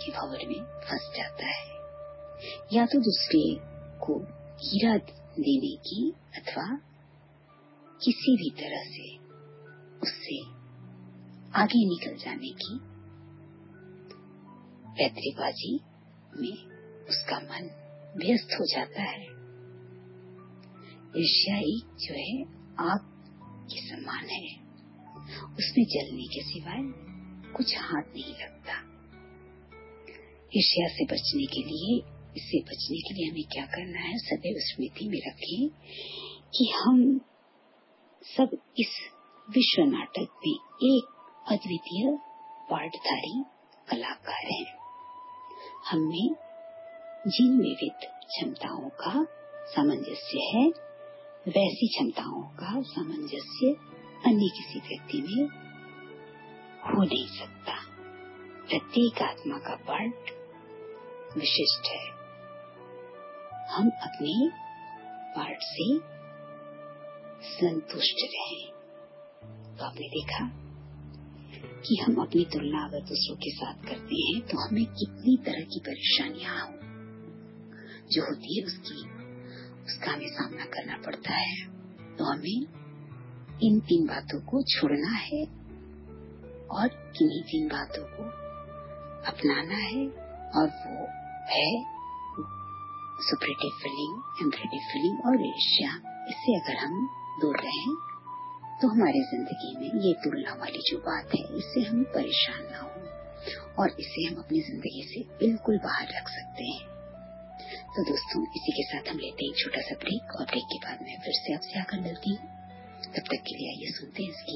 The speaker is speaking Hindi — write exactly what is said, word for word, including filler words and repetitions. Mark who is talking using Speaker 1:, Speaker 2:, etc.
Speaker 1: के भंवर में फंस जाता है, या तो दूसरे को हीरा देने की अथवा किसी भी तरह से उससे आगे निकल जाने की पैतरेबाजी में उसका मन व्यस्त हो जाता है। ईर्ष्याई जो है आग के समान है, उसमें जलने के सिवाय कुछ हाथ नहीं लगता। ईर्ष्या से बचने के लिए, इससे बचने के लिए हमें क्या करना है, सदैव स्मृति में रखें कि हम सब इस विश्व नाटक में एक अद्वितीय पार्टधारी कलाकार हैं। हमें जिन विविध क्षमताओं का सामंजस्य है, वैसी क्षमताओं का सामंजस्य अन्य किसी व्यक्ति में हो नहीं सकता। प्रत्येक आत्मा का पार्ट विशिष्ट है। हम अपने पार्ट से संतुष्ट रहें। तो आपने देखा कि हम अपनी तुलना अगर दूसरों के साथ करते हैं तो हमें कितनी तरह की परेशानियां जो होती है उसकी उसका हमें सामना करना पड़ता है। तो हमें इन तीन बातों को छोड़ना है और किन्हीं तीन बातों को अपनाना है, और वो है सुपरेटिव फीलिंग, एम्परेटिव फीलिंग और ईर्ष्या। इससे अगर हम दूर रहें तो हमारी जिंदगी में ये तुलना वाली जो बात है, इससे हम परेशान ना हो और इसे हम अपनी जिंदगी से बिल्कुल बाहर रख सकते हैं। तो दोस्तों, इसी के साथ हम लेते हैं एक छोटा सा ब्रेक, और ब्रेक के बाद मैं फिर से आपसे आकर मिलती हूँ। तब तक के लिए आइए सुनते हैं इसकी